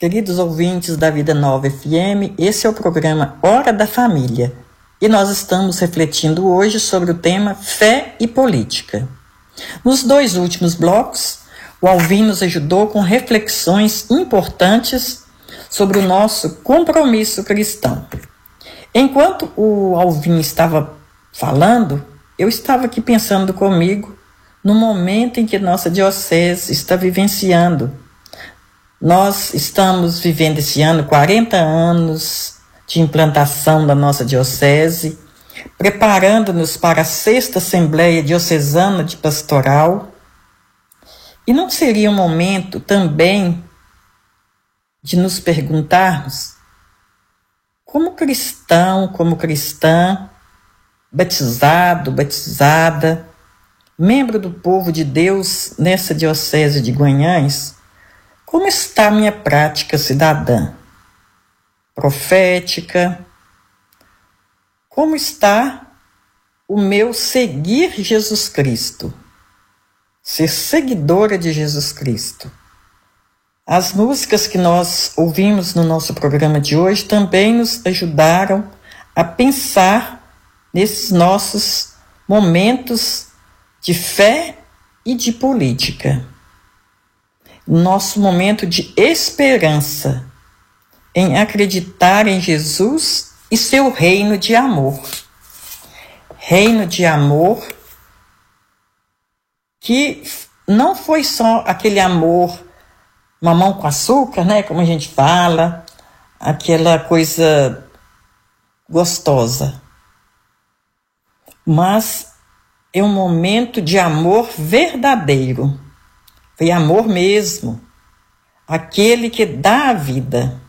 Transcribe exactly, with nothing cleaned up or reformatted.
Queridos ouvintes da Vida Nova F M, esse é o programa Hora da Família e nós estamos refletindo hoje sobre o tema Fé e Política. Nos dois últimos blocos, o Alvin nos ajudou com reflexões importantes sobre o nosso compromisso cristão. Enquanto o Alvin estava falando, eu estava aqui pensando comigo no momento em que nossa diocese está vivenciando. Nós estamos vivendo esse ano quarenta anos de implantação da nossa diocese, preparando-nos para a sexta Assembleia Diocesana de Pastoral. E não seria um momento também de nos perguntarmos, como cristão, como cristã, batizado, batizada, membro do povo de Deus nessa diocese de Guanhães, como está a minha prática cidadã, profética? Como está o meu seguir Jesus Cristo? Ser seguidora de Jesus Cristo. As músicas que nós ouvimos no nosso programa de hoje também nos ajudaram a pensar nesses nossos momentos de fé e de política. Nosso momento de esperança em acreditar em Jesus e seu reino de amor. Reino de amor que não foi só aquele amor mamão com açúcar, né, como a gente fala, aquela coisa gostosa, mas é um momento de amor verdadeiro. Foi amor mesmo, aquele que dá a vida.